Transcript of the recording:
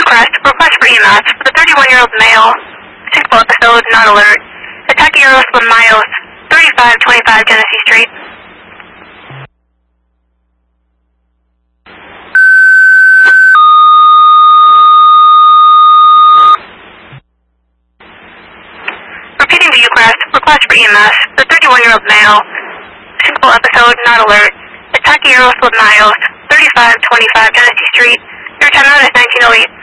Request for EMS for the 31-year-old male. Suitable episode, not alert. Itaqueros Lamayos, 3525 Genesee Street. Repeating to Ucrest, request for EMS for the 31-year-old male. Suitable episode, not alert. Itaqueros Lamayos, 3525 Genesee Street. Your time out is 1908.